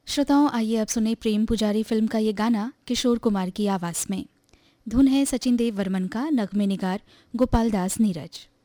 श्रोताओं, आइए अब सुने प्रेम पुजारी फिल्म का ये गाना किशोर कुमार की आवाज़ में। धुन है सचिन देव वर्मन का, नगमे निगार गोपाल दास नीरज।